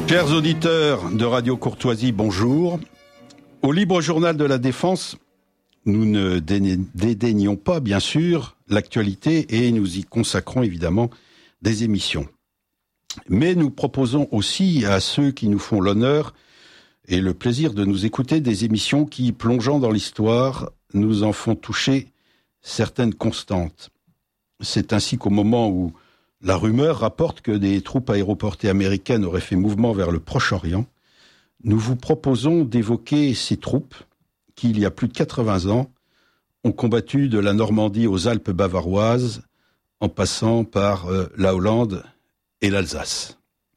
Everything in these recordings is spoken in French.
Chers auditeurs de Radio Courtoisie, bonjour. Au Libre Journal de la Défense, nous ne dédaignons pas, bien sûr, l'actualité et nous y consacrons évidemment des émissions. Mais nous proposons aussi à ceux qui nous font l'honneur et le plaisir de nous écouter des émissions qui, plongeant dans l'histoire, nous en font toucher certaines constantes. C'est ainsi qu'au moment où la rumeur rapporte que des troupes aéroportées américaines auraient fait mouvement vers le Proche-Orient, nous vous proposons d'évoquer ces troupes qui, il y a plus de 80 ans, ont combattu de la Normandie aux Alpes bavaroises, en passant par la Hollande et l'Alsace.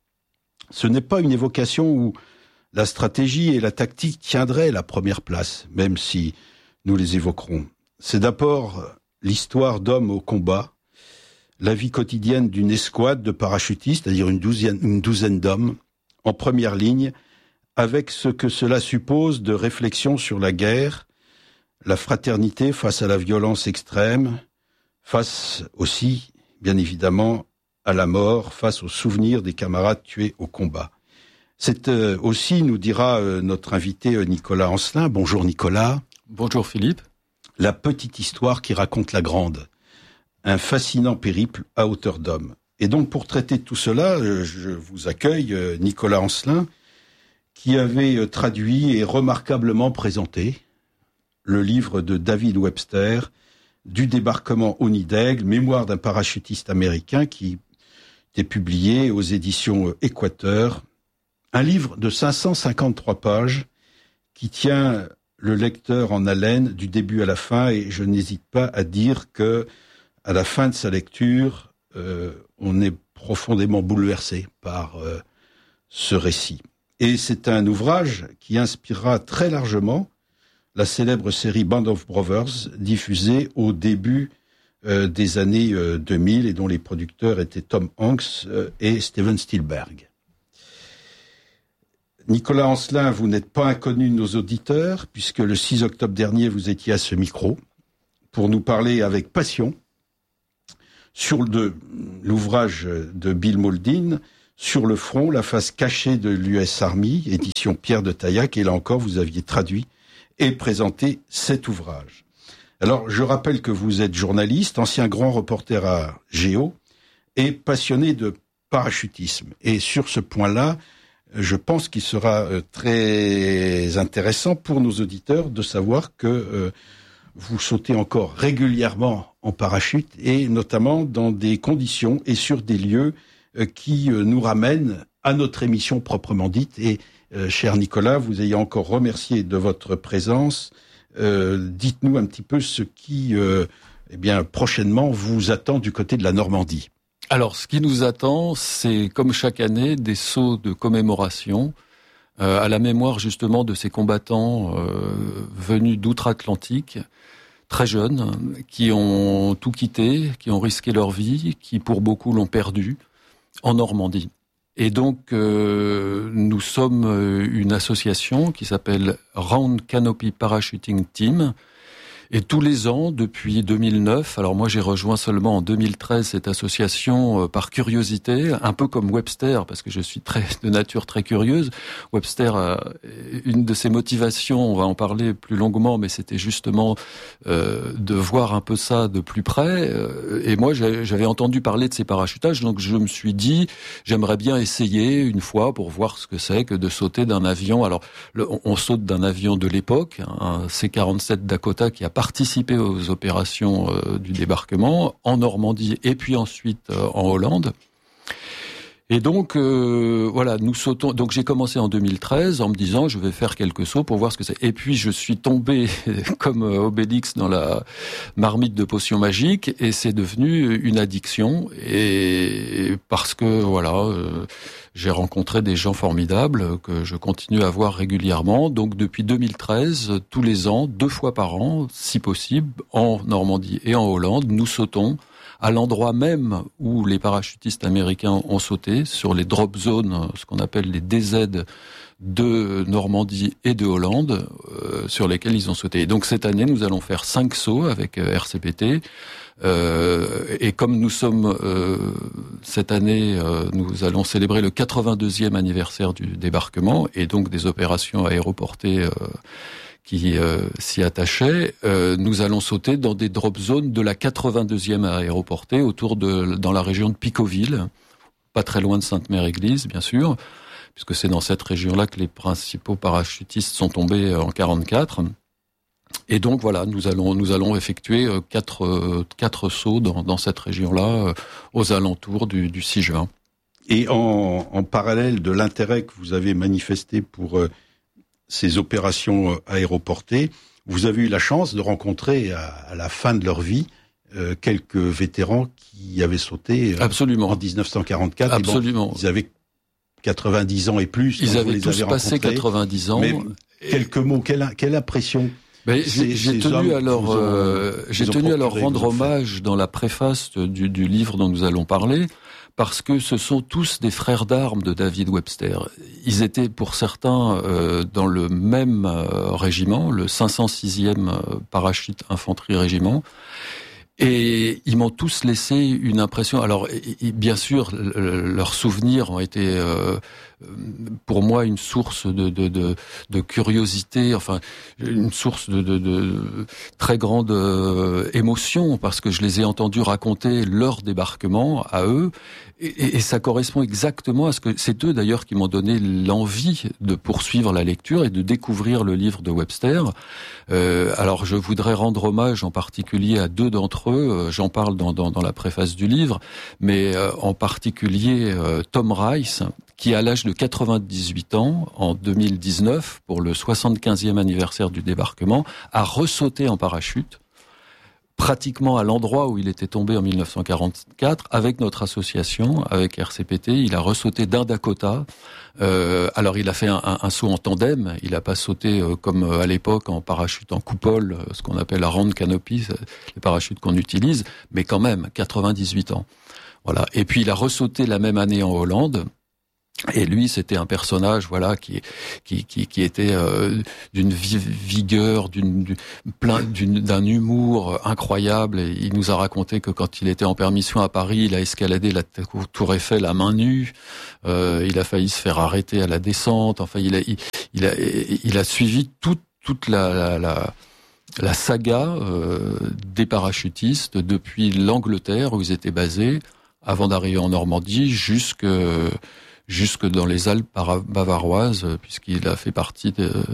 Ce n'est pas une évocation où la stratégie et la tactique tiendraient la première place, même si nous les évoquerons. C'est d'abord l'histoire d'hommes au combat, la vie quotidienne d'une escouade de parachutistes, c'est-à-dire une douzaine d'hommes, en première ligne, avec ce que cela suppose de réflexion sur la guerre, la fraternité face à la violence extrême, face aussi, bien évidemment, à la mort, face aux souvenirs des camarades tués au combat. C'est aussi, nous dira notre invité Nicolas Ancelin. Bonjour Nicolas. Bonjour Philippe. La petite histoire qui raconte la grande. Un fascinant périple à hauteur d'homme. Et donc, pour traiter de tout cela, je vous accueille, Nicolas Ancelin, qui avait traduit et remarquablement présenté le livre de David Webster, Du débarquement au nid d'Aigle, mémoire d'un parachutiste américain, qui était publié aux éditions Équateur. Un livre de 553 pages qui tient le lecteur en haleine du début à la fin, et je n'hésite pas à dire que à la fin de sa lecture, on est profondément bouleversé par ce récit. Et c'est un ouvrage qui inspirera très largement la célèbre série Band of Brothers, diffusée au début des années 2000 et dont les producteurs étaient Tom Hanks et Steven Spielberg. Nicolas Ancelin, vous n'êtes pas inconnu de nos auditeurs, puisque le 6 octobre dernier, vous étiez à ce micro pour nous parler avec passion sur l'ouvrage de Bill Mauldin, Sur le front, la face cachée de l'US Army, édition Pierre de Taillac, et là encore, vous aviez traduit et présenté cet ouvrage. Alors, je rappelle que vous êtes journaliste, ancien grand reporter à Géo, et passionné de parachutisme. Et sur ce point-là, je pense qu'il sera très intéressant pour nos auditeurs de savoir que vous sautez encore régulièrement en parachute, et notamment dans des conditions et sur des lieux qui nous ramènent à notre émission proprement dite. Et cher Nicolas, vous ayez encore remercié de votre présence. Dites-nous un petit peu ce qui, prochainement, vous attend du côté de la Normandie. Alors, ce qui nous attend, c'est, comme chaque année, des sauts de commémoration à la mémoire, justement, de ces combattants venus d'outre-Atlantique, très jeunes, qui ont tout quitté, qui ont risqué leur vie, qui, pour beaucoup, l'ont perdu en Normandie. Et donc, nous sommes une association qui s'appelle Round Canopy Parachuting Team. Et tous les ans, depuis 2009, alors moi j'ai rejoint seulement en 2013 cette association par curiosité, un peu comme Webster, parce que je suis de nature très curieuse. Webster, une de ses motivations, on va en parler plus longuement, mais c'était justement de voir un peu ça de plus près. Et moi j'avais entendu parler de ces parachutages, donc je me suis dit, j'aimerais bien essayer une fois pour voir ce que c'est que de sauter d'un avion. Alors on saute d'un avion de l'époque, un C-47 Dakota qui a participé aux opérations du débarquement en Normandie et puis ensuite en Hollande. Et donc, voilà, nous sautons. Donc, j'ai commencé en 2013 en me disant, je vais faire quelques sauts pour voir ce que c'est. Et puis, je suis tombé comme Obélix dans la marmite de potions magiques, et c'est devenu une addiction. Et parce que, voilà, j'ai rencontré des gens formidables que je continue à voir régulièrement. Donc, depuis 2013, tous les ans, 2 fois par an, si possible, en Normandie et en Hollande, nous sautons à l'endroit même où les parachutistes américains ont sauté, sur les drop zones, ce qu'on appelle les DZ de Normandie et de Hollande, sur lesquels ils ont sauté. Et donc cette année, nous allons faire 5 sauts avec RCPT. Et comme nous sommes cette année, nous allons célébrer le 82e anniversaire du débarquement et donc des opérations aéroportées qui s'y attachaient, nous allons sauter dans des drop zones de la 82e aéroportée dans la région de Picoville, pas très loin de Sainte-Mère-Église, bien sûr, puisque c'est dans cette région-là que les principaux parachutistes sont tombés en 44. Et donc voilà, nous allons effectuer quatre sauts dans cette région-là, aux alentours du 6 juin. Et en parallèle de l'intérêt que vous avez manifesté pour ces opérations aéroportées, vous avez eu la chance de rencontrer à la fin de leur vie quelques vétérans qui avaient sauté Absolument. En 1944. Absolument. Bon, ils avaient 90 ans et plus. Ils avaient tous passé 90 ans. Mais quelques mots, quelle impression? J'ai tenu à leur rendre hommage dans la préface du livre dont nous allons parler, parce que ce sont tous des frères d'armes de David Webster. Ils étaient pour certains dans le même régiment, le 506e parachute infanterie régiment. Et ils m'ont tous laissé une impression. Alors, bien sûr, leurs souvenirs ont été pour moi une source de curiosité, enfin une source de très grande émotion, parce que je les ai entendus raconter leur débarquement à eux, et ça correspond exactement à ce que c'est eux d'ailleurs qui m'ont donné l'envie de poursuivre la lecture et de découvrir le livre de Webster. Alors je voudrais rendre hommage en particulier à 2 d'entre eux, j'en parle dans la préface du livre, mais en particulier Tom Rice, qui à l'âge de 98 ans, en 2019, pour le 75e anniversaire du débarquement, a ressauté en parachute, pratiquement à l'endroit où il était tombé en 1944, avec notre association, avec RCPT. Il a ressauté d'un Dakota. Alors il a fait un saut en tandem, il n'a pas sauté comme à l'époque en parachute en coupole, ce qu'on appelle la round canopy, les parachutes qu'on utilise, mais quand même, 98 ans. Voilà. Et puis il a ressauté la même année en Hollande. Et lui, c'était un personnage, voilà, qui était d'une vigueur, d'un humour incroyable. Et il nous a raconté que quand il était en permission à Paris, il a escaladé la Tour Eiffel à main nue. Il a failli se faire arrêter à la descente. Enfin, il a suivi toute la saga des parachutistes depuis l'Angleterre où ils étaient basés, avant d'arriver en Normandie, jusque dans les Alpes bavaroises, puisqu'il a fait partie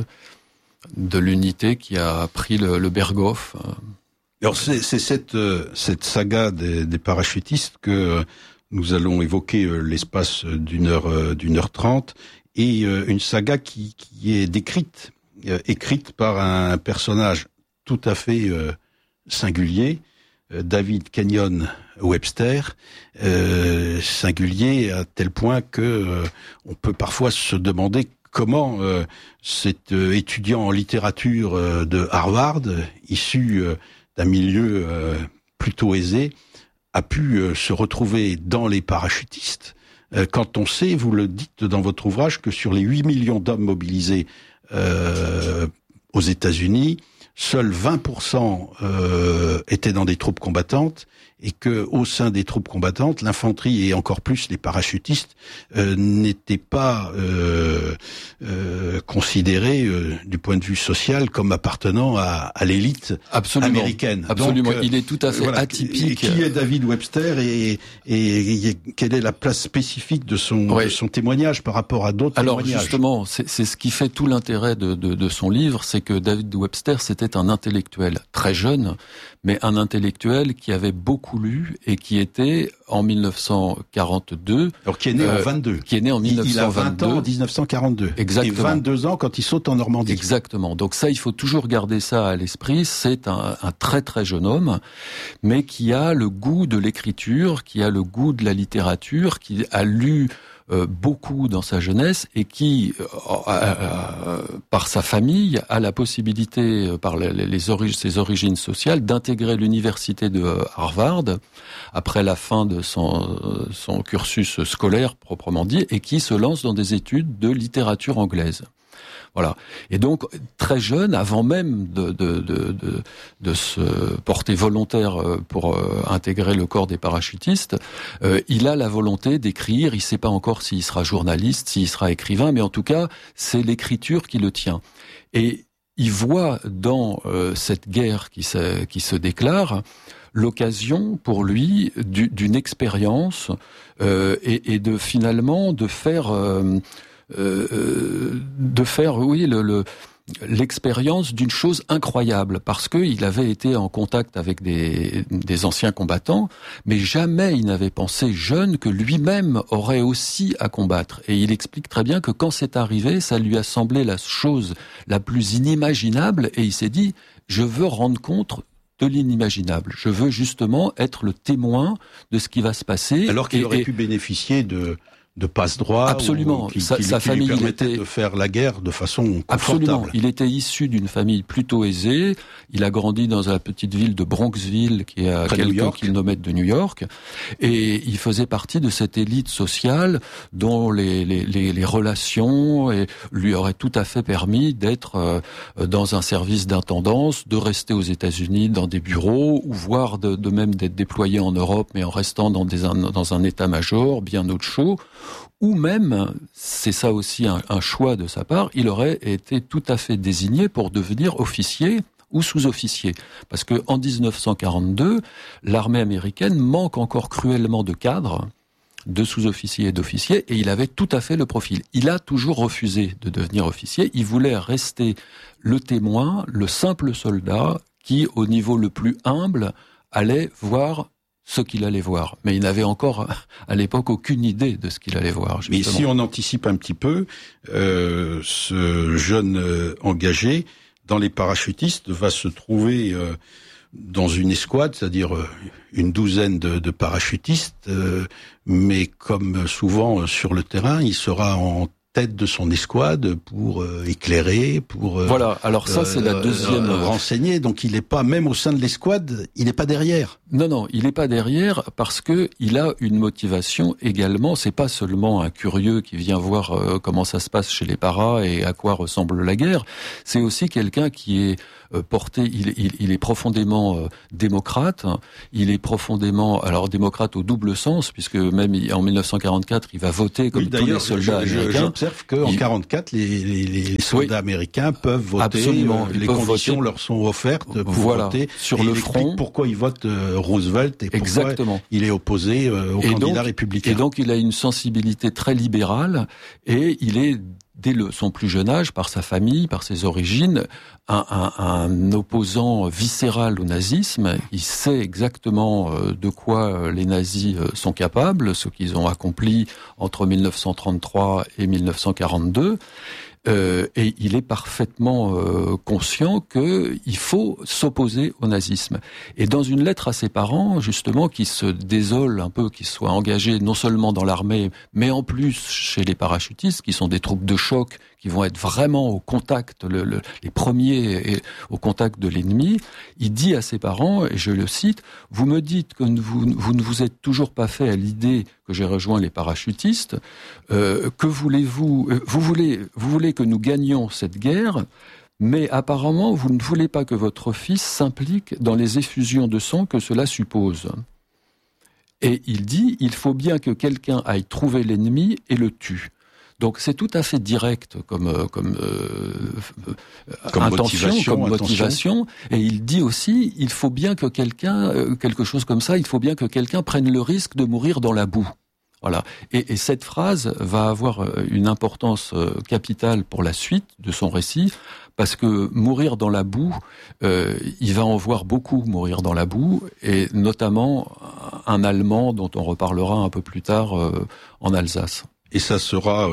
de l'unité qui a pris le Berghof. Alors c'est cette saga des parachutistes que nous allons évoquer l'espace d'une heure 30, et une saga qui est écrite par un personnage tout à fait singulier, David Kenyon Webster, singulier à tel point que on peut parfois se demander comment cet étudiant en littérature de Harvard, issu d'un milieu plutôt aisé, a pu se retrouver dans les parachutistes, quand on sait, vous le dites dans votre ouvrage, que sur les 8 millions d'hommes mobilisés aux États-Unis, seuls 20% étaient dans des troupes combattantes, et que au sein des troupes combattantes, l'infanterie et encore plus les parachutistes n'étaient pas considérés du point de vue social comme appartenant à l'élite américaine. Absolument, donc, il est tout à fait atypique. Qui est David Webster et quelle est la place spécifique de son témoignage par rapport à d'autres témoignages? Alors justement, c'est ce qui fait tout l'intérêt de son livre, c'est que David Webster, c'était un intellectuel très jeune, mais un intellectuel qui avait beaucoup lu et qui était en 1942. Alors qui est né en 22. Qui est né en 1922. Il a 20 ans en 1942. Exactement. Et 22 ans quand il saute en Normandie. Exactement. Donc ça, il faut toujours garder ça à l'esprit. C'est un très très jeune homme, mais qui a le goût de l'écriture, qui a le goût de la littérature, qui a lu beaucoup dans sa jeunesse et qui, par sa famille, a la possibilité, par ses origines sociales, d'intégrer l'université de Harvard après la fin de son cursus scolaire proprement dit, et qui se lance dans des études de littérature anglaise. Voilà. Et donc, très jeune, avant même de se porter volontaire pour intégrer le corps des parachutistes, il a la volonté d'écrire. Il ne sait pas encore s'il sera journaliste, s'il sera écrivain, mais en tout cas, c'est l'écriture qui le tient. Et il voit dans cette guerre qui se déclare l'occasion pour lui d'une expérience et de finalement de faire l'expérience d'une chose incroyable, parce qu'il avait été en contact avec des anciens combattants, mais jamais il n'avait pensé jeune que lui-même aurait aussi à combattre. Et il explique très bien que quand c'est arrivé, ça lui a semblé la chose la plus inimaginable, et il s'est dit, je veux rendre compte de l'inimaginable. Je veux justement être le témoin de ce qui va se passer. Alors qu'il aurait pu bénéficier de passe-droit. Absolument. Sa famille, lui permettait de faire la guerre de façon confortable. Absolument. Il était issu d'une famille plutôt aisée. Il a grandi dans la petite ville de Bronxville, qui est à quelques kilomètres de New York. Et il faisait partie de cette élite sociale dont les relations lui auraient tout à fait permis d'être dans un service d'intendance, de rester aux États-Unis dans des bureaux, ou voire de même d'être déployé en Europe, mais en restant dans un état-major bien au chaud. Ou même, c'est ça aussi un choix de sa part, il aurait été tout à fait désigné pour devenir officier ou sous-officier. Parce que en 1942, l'armée américaine manque encore cruellement de cadres, de sous-officiers et d'officiers, et il avait tout à fait le profil. Il a toujours refusé de devenir officier, il voulait rester le témoin, le simple soldat qui, au niveau le plus humble, allait voir ce qu'il allait voir. Mais il n'avait encore, à l'époque, aucune idée de ce qu'il allait voir. Justement. Mais si on anticipe un petit peu, ce jeune engagé dans les parachutistes va se trouver dans une escouade, c'est-à-dire une douzaine de parachutistes, mais comme souvent sur le terrain, il sera en tête de son escouade pour éclairer, pour voilà. Alors ça, c'est la deuxième renseigner. Donc il n'est pas, même au sein de l'escouade, il n'est pas derrière. Non, il n'est pas derrière parce que il a une motivation également. C'est pas seulement un curieux qui vient voir comment ça se passe chez les paras et à quoi ressemble la guerre. C'est aussi quelqu'un qui est porté. Il est profondément démocrate. Il est profondément, alors démocrate au double sens, puisque même en 1944, il va voter comme tous les soldats américains. J'observe qu'en 44, les soldats américains peuvent voter. Absolument. Les conditions leur sont offertes pour voter. Sur le front. Pourquoi ils votent Roosevelt et pourquoi il est opposé au candidat républicain. Et donc il a une sensibilité très libérale et il est, dès son plus jeune âge, par sa famille, par ses origines, un opposant viscéral au nazisme. Il sait exactement de quoi les nazis sont capables, ce qu'ils ont accompli entre 1933 et 1942. Et il est parfaitement conscient qu'il faut s'opposer au nazisme. Et dans une lettre à ses parents, justement, qui se désolent un peu qu'ils soient engagés non seulement dans l'armée, mais en plus chez les parachutistes, qui sont des troupes de choc, qui vont être vraiment au contact, les premiers au contact de l'ennemi, il dit à ses parents, et je le cite, « Vous me dites que vous ne vous êtes toujours pas fait à l'idée que j'ai rejoint les parachutistes, que voulez-vous, vous voulez que nous gagnions cette guerre, mais apparemment vous ne voulez pas que votre fils s'implique dans les effusions de sang que cela suppose. » Et il dit, il faut bien que quelqu'un aille trouver l'ennemi et le tue. Donc c'est tout à fait direct comme intention, comme motivation. Et il dit aussi, il faut bien que quelqu'un, quelque chose comme ça, il faut bien que quelqu'un prenne le risque de mourir dans la boue. Voilà. Et cette phrase va avoir une importance capitale pour la suite de son récit, parce que mourir dans la boue, il va en voir beaucoup mourir dans la boue, et notamment un Allemand dont on reparlera un peu plus tard en Alsace. Et ça sera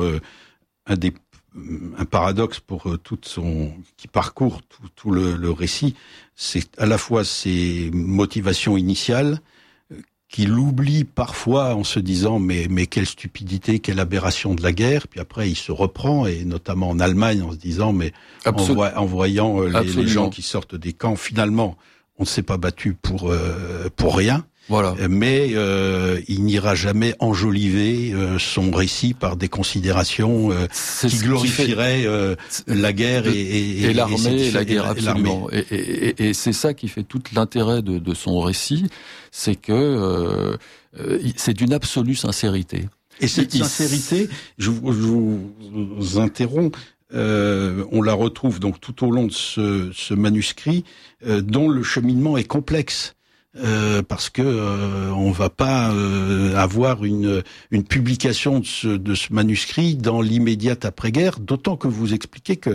un paradoxe pour qui parcourt tout le récit. C'est à la fois ses motivations initiales qu'il oublie parfois en se disant mais quelle stupidité, quelle aberration de la guerre. Puis après, il se reprend, et notamment en Allemagne, en se disant mais en voyant les gens qui sortent des camps, finalement, on ne s'est pas battu pour rien. Voilà. Mais il n'ira jamais enjoliver son récit par des considérations qui glorifieraient la guerre et l'armée et la guerre, absolument. Et c'est ça qui fait tout l'intérêt de son récit, c'est que c'est d'une absolue sincérité. Et cette sincérité, je vous interromps, on la retrouve donc tout au long de ce manuscrit, dont le cheminement est complexe. Parce que on va pas avoir une publication de ce manuscrit dans l'immédiate après-guerre, d'autant que vous expliquez que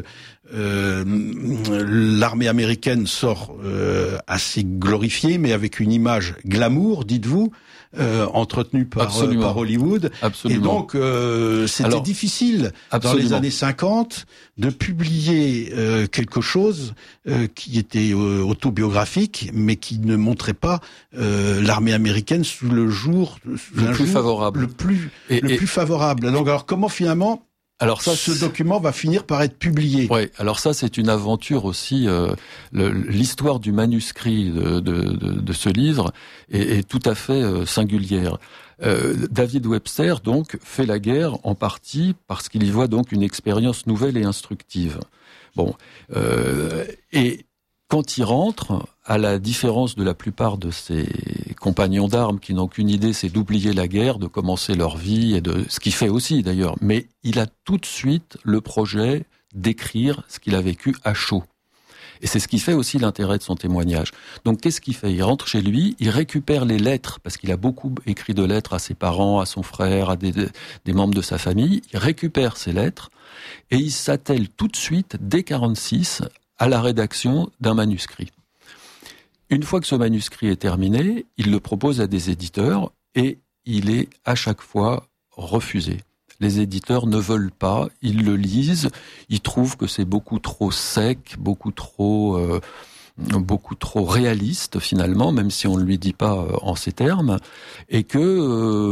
l'armée américaine sort assez glorifiée, mais avec une image glamour, dites-vous, entretenue par Hollywood. Absolument. Et donc c'était difficile dans les années 50 de publier quelque chose qui était autobiographique, mais qui ne montrait pas l'armée américaine sous le jour le plus favorable. Le plus favorable. Donc alors comment finalement ce document va finir par être publié? Ouais, alors ça c'est une aventure aussi. L'histoire du manuscrit de ce livre est tout à fait singulière. David Webster donc fait la guerre en partie parce qu'il y voit donc une expérience nouvelle et instructive. Bon, et quand il rentre, à la différence de la plupart de ses compagnons d'armes qui n'ont qu'une idée, c'est d'oublier la guerre, de commencer leur vie, et de ce qu'il fait aussi d'ailleurs, mais il a tout de suite le projet d'écrire ce qu'il a vécu à chaud. Et c'est ce qui fait aussi l'intérêt de son témoignage. Donc qu'est-ce qu'il fait? Il rentre chez lui, il récupère les lettres, parce qu'il a beaucoup écrit de lettres à ses parents, à son frère, à des membres de sa famille. Il récupère ces lettres et il s'attelle tout de suite, dès 1946, à la rédaction d'un manuscrit. Une fois que ce manuscrit est terminé, il le propose à des éditeurs et il est à chaque fois refusé. Les éditeurs ne veulent pas, ils le lisent, ils trouvent que c'est beaucoup trop sec, beaucoup trop réaliste finalement, même si on ne lui dit pas en ces termes, et que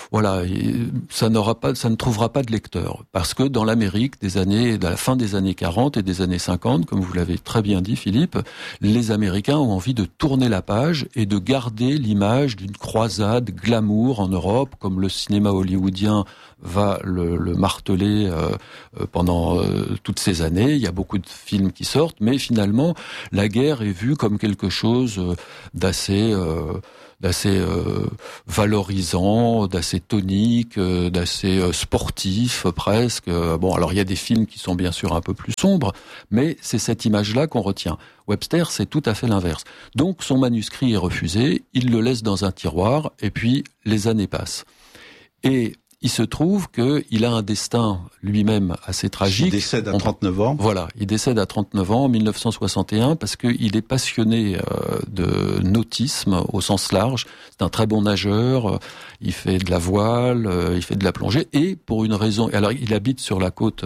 ça ne trouvera pas de lecteur, parce que dans l'Amérique de la fin des années 40 et des années 50, comme vous l'avez très bien dit Philippe, les Américains ont envie de tourner la page et de garder l'image d'une croisade glamour en Europe, comme le cinéma hollywoodien va le marteler pendant toutes ces années. Il y a beaucoup de films qui sortent, mais finalement la guerre est vue comme quelque chose d'assez valorisant, d'assez tonique, d'assez sportif presque. Bon, alors il y a des films qui sont bien sûr un peu plus sombres, mais c'est cette image-là qu'on retient. Webster, c'est tout à fait l'inverse. Donc son manuscrit est refusé, il le laisse dans un tiroir, et puis les années passent. Et il se trouve qu'il a un destin lui-même assez tragique. Il décède à 39 ans. Voilà, il décède à 39 ans en 1961 parce qu'il est passionné de nautisme au sens large. C'est un très bon nageur, il fait de la voile, il fait de la plongée, et pour une raison... Alors il habite sur la côte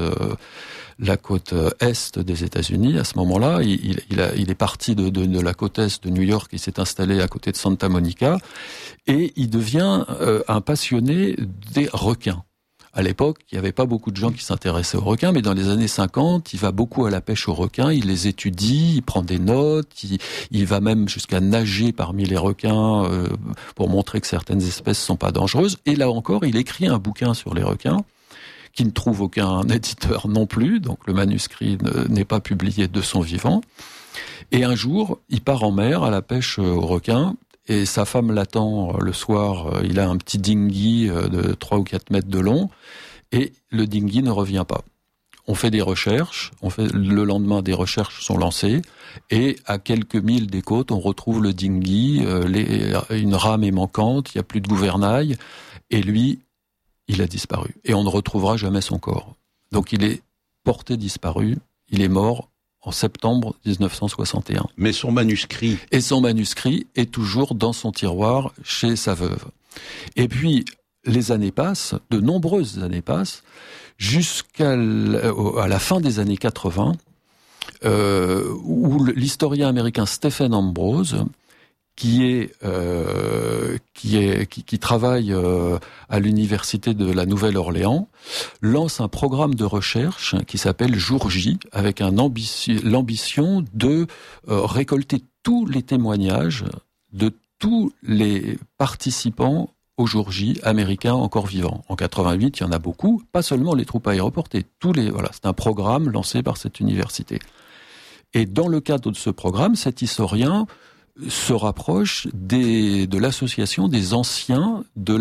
est des États-Unis à ce moment-là. Il est parti de la côte est de New York, il s'est installé à côté de Santa Monica, et il devient un passionné des requins. À l'époque, il n'y avait pas beaucoup de gens qui s'intéressaient aux requins, mais dans les années 50, il va beaucoup à la pêche aux requins, il les étudie, il prend des notes, il va même jusqu'à nager parmi les requins pour montrer que certaines espèces sont pas dangereuses. Et là encore, il écrit un bouquin sur les requins, qui ne trouve aucun éditeur non plus, donc le manuscrit n'est pas publié de son vivant. Et un jour, il part en mer à la pêche aux requins, et sa femme l'attend le soir. Il a un petit dinghy de 3 ou 4 mètres de long, et le dinghy ne revient pas. On fait des recherches, le lendemain des recherches sont lancées, et à quelques milles des côtes, on retrouve le dinghy, une rame est manquante, il n'y a plus de gouvernail, et lui, il a disparu. Et on ne retrouvera jamais son corps. Donc il est porté disparu, il est mort en septembre 1961. Mais son manuscrit... Et son manuscrit est toujours dans son tiroir chez sa veuve. Et puis, les années passent, de nombreuses années passent, jusqu'à la fin des années 80, où l'historien américain Stephen Ambrose qui travaille à l'université de la Nouvelle-Orléans, lance un programme de recherche qui s'appelle Jour J, avec l'ambition de récolter tous les témoignages de tous les participants au Jour J américains encore vivants. En 88, il y en a beaucoup, pas seulement les troupes aéroportées, c'est un programme lancé par cette université. Et dans le cadre de ce programme, cet historien se rapproche de l'association des anciens du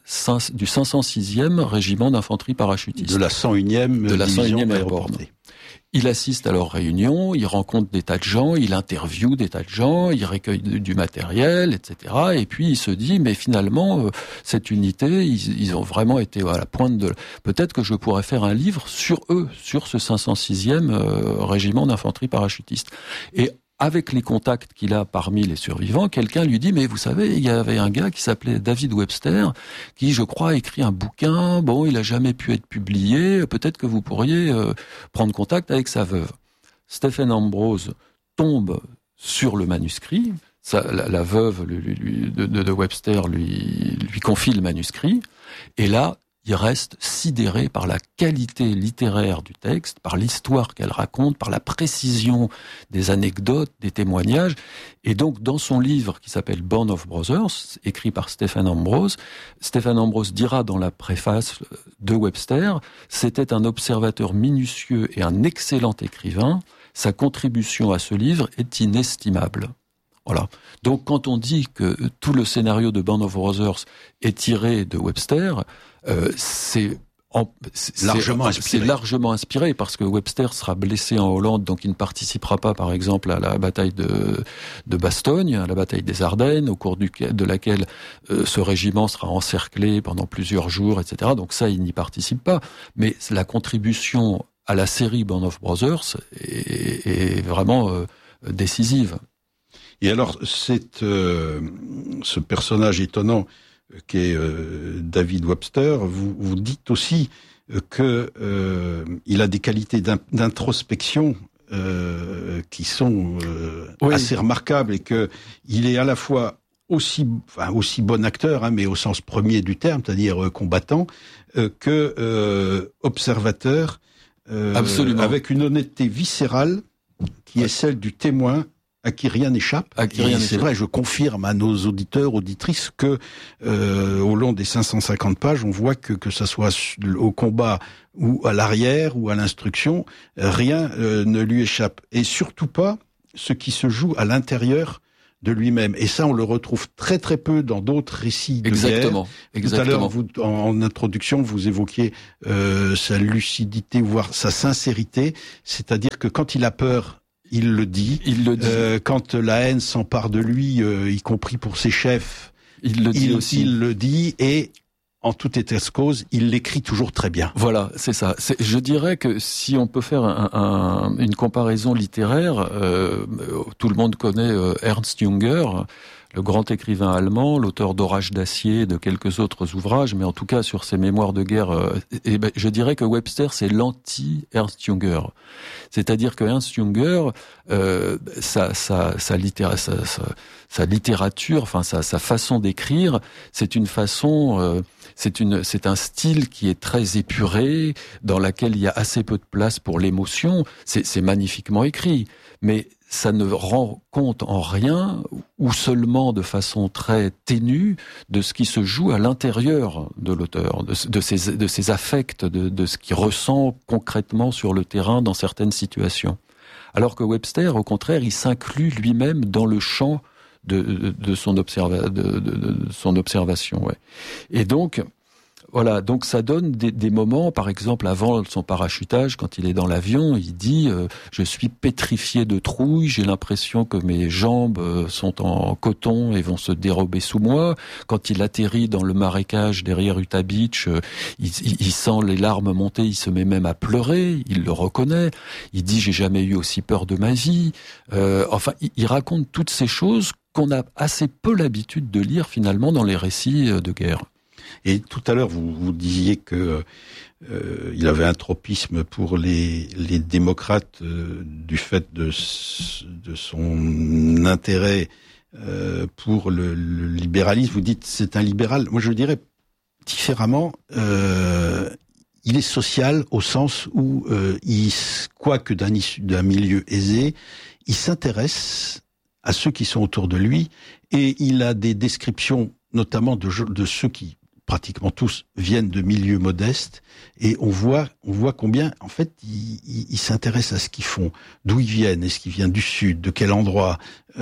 506e régiment d'infanterie parachutiste. De la 101e aéroportée. Il assiste à leurs réunions, il rencontre des tas de gens, il interviewe des tas de gens, il recueille du matériel, etc. Et puis il se dit, mais finalement, cette unité, ils ont vraiment été à la pointe de... Peut-être que je pourrais faire un livre sur eux, sur ce 506e régiment d'infanterie parachutiste. Et avec les contacts qu'il a parmi les survivants, quelqu'un lui dit, mais vous savez, il y avait un gars qui s'appelait David Webster, qui, je crois, a écrit un bouquin, il a jamais pu être publié, peut-être que vous pourriez prendre contact avec sa veuve. Stephen Ambrose tombe sur le manuscrit, la veuve de Webster lui confie le manuscrit, et là, il reste sidéré par la qualité littéraire du texte, par l'histoire qu'elle raconte, par la précision des anecdotes, des témoignages. Et donc, dans son livre qui s'appelle Band of Brothers, écrit par Stephen Ambrose dira dans la préface de Webster, c'était un observateur minutieux et un excellent écrivain. Sa contribution à ce livre est inestimable. Voilà. Donc, quand on dit que tout le scénario de Band of Brothers est tiré de Webster, c'est largement inspiré parce que Webster sera blessé en Hollande, donc il ne participera pas, par exemple, à la bataille de Bastogne, à la bataille des Ardennes, au cours de laquelle ce régiment sera encerclé pendant plusieurs jours, etc. Donc ça, il n'y participe pas. Mais la contribution à la série Band of Brothers est vraiment décisive. Et alors, ce personnage étonnant qu'est David Webster, vous dites aussi que il a des qualités d'introspection qui sont assez remarquables, et que il est à la fois aussi bon acteur, mais au sens premier du terme, c'est-à-dire combattant, que observateur, avec une honnêteté viscérale qui est celle du témoin à qui rien n'échappe. C'est vrai, je confirme à nos auditeurs, auditrices, que au long des 550 pages, on voit que ça soit au combat ou à l'arrière ou à l'instruction, rien ne lui échappe. Et surtout pas ce qui se joue à l'intérieur de lui-même. Et ça, on le retrouve très très peu dans d'autres récits de guerre. Tout à l'heure, en introduction, vous évoquiez sa lucidité, voire sa sincérité. C'est-à-dire que quand il a peur, il le dit. Quand la haine s'empare de lui, y compris pour ses chefs, il le dit, et en tout état de cause, il l'écrit toujours très bien. Voilà, c'est ça. Je dirais que si on peut faire une comparaison littéraire, tout le monde connaît Ernst Junger, le grand écrivain allemand, l'auteur d'Orage d'acier et de quelques autres ouvrages, mais en tout cas sur ses mémoires de guerre, je dirais que Webster c'est l'anti-Ernst Junger. C'est-à-dire que Ernst Junger, sa littérature, enfin sa façon d'écrire, c'est une façon, c'est un style qui est très épuré, dans laquelle il y a assez peu de place pour l'émotion. C'est magnifiquement écrit, mais ça ne rend compte en rien, ou seulement de façon très ténue, de ce qui se joue à l'intérieur de l'auteur, de ses affects, de ce qu'il ressent concrètement sur le terrain dans certaines situations. Alors que Webster, au contraire, il s'inclut lui-même dans le champ de son observation. Ouais. Et donc, voilà, donc ça donne des moments, par exemple, avant son parachutage, quand il est dans l'avion, il dit je suis pétrifié de trouille, j'ai l'impression que mes jambes sont en coton et vont se dérober sous moi. Quand il atterrit dans le marécage derrière Utah Beach, il sent les larmes monter, il se met même à pleurer, il le reconnaît. Il dit j'ai jamais eu aussi peur de ma vie. Enfin, il raconte toutes ces choses qu'on a assez peu l'habitude de lire finalement dans les récits de guerre. Et tout à l'heure, vous disiez que il avait un tropisme pour les démocrates du fait de son intérêt pour le libéralisme. Vous dites c'est un libéral. Moi, je dirais différemment. Il est social au sens où quoique d'un milieu aisé, il s'intéresse à ceux qui sont autour de lui et il a des descriptions notamment de ceux qui pratiquement tous viennent de milieux modestes et on voit combien en fait ils s'intéressent à ce qu'ils font, d'où ils viennent, est-ce qu'ils viennent du sud, de quel endroit.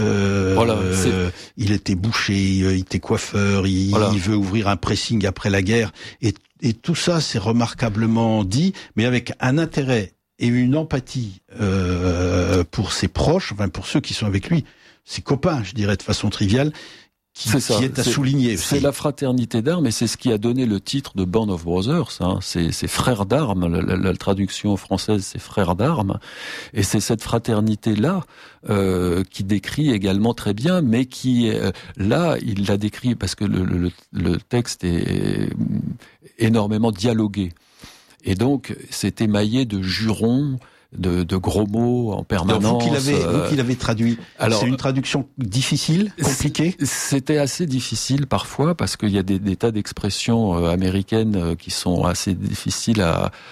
Il était boucher, il était coiffeur, il veut ouvrir un pressing après la guerre et tout ça c'est remarquablement dit, mais avec un intérêt et une empathie pour ses proches, enfin pour ceux qui sont avec lui, ses copains, je dirais de façon triviale. Qui est à souligner. C'est la fraternité d'armes et c'est ce qui a donné le titre de Band of Brothers. C'est frères d'armes. La traduction française, c'est frères d'armes. Et c'est cette fraternité-là qui décrit également très bien, mais qui là, il la décrit parce que le texte est énormément dialogué. Et donc, c'est émaillé de jurons, de gros mots en permanence. Alors, vous qui l'avez traduit, c'est une traduction difficile, compliquée? C'était assez difficile parfois parce qu'il y a des tas d'expressions américaines qui sont assez difficiles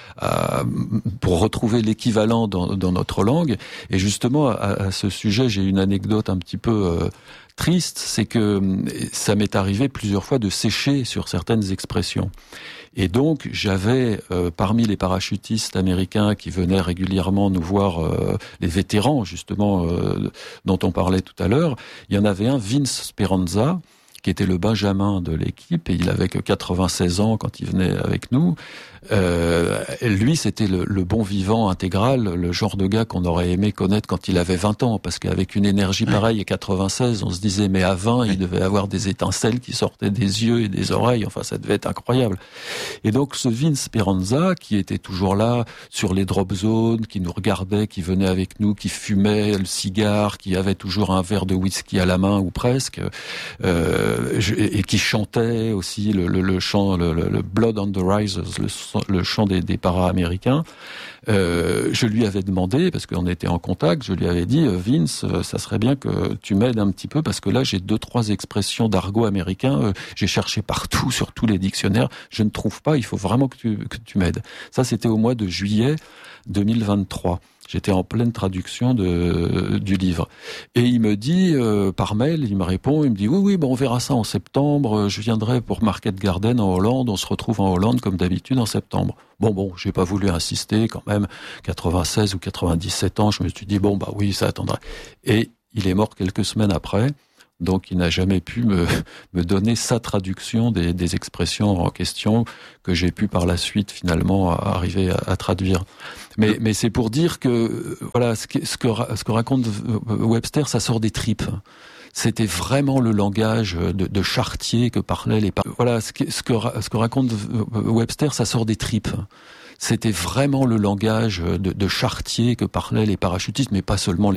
pour retrouver l'équivalent dans notre langue. Et justement, à ce sujet, j'ai une anecdote un petit peu triste, c'est que ça m'est arrivé plusieurs fois de sécher sur certaines expressions. Et donc, j'avais, parmi les parachutistes américains qui venaient régulièrement nous voir, les vétérans, justement, dont on parlait tout à l'heure, il y en avait un, Vince Speranza, qui était le benjamin de l'équipe, et il avait que 96 ans quand il venait avec nous. Lui, c'était le bon vivant intégral, le genre de gars qu'on aurait aimé connaître quand il avait 20 ans, parce qu'avec une énergie pareille à 96, on se disait, mais à 20, il devait avoir des étincelles qui sortaient des yeux et des oreilles, enfin, ça devait être incroyable. Et donc, ce Vince Speranza, qui était toujours là, sur les drop zones, qui nous regardait, qui venait avec nous, qui fumait le cigare, qui avait toujours un verre de whisky à la main, ou presque, et qui chantait aussi le chant, le Blood on the Rises, le chant des para-américains. Je lui avais demandé, parce qu'on était en contact, je lui avais dit, Vince, ça serait bien que tu m'aides un petit peu, parce que là, j'ai 2-3 expressions d'argot américain, j'ai cherché partout, sur tous les dictionnaires, je ne trouve pas, il faut vraiment que tu m'aides. Ça, c'était au mois de juillet 2023. J'étais en pleine traduction du livre. Et il me dit, par mail, il me répond, il me dit, oui, on verra ça en septembre, je viendrai pour Market Garden en Hollande, on se retrouve en Hollande comme d'habitude en septembre. Bon, j'ai pas voulu insister quand même, 96 ou 97 ans, je me suis dit, oui, ça attendrait. Et il est mort quelques semaines après. Donc, il n'a jamais pu me donner sa traduction des expressions en question que j'ai pu par la suite finalement arriver à traduire. Mais c'est pour dire que voilà, ce que raconte Webster, ça sort des tripes. C'était vraiment le langage de charretier que parlaient les. Voilà, ce que raconte Webster, ça sort des tripes. C'était vraiment le langage de charretier que parlaient les parachutistes, mais pas seulement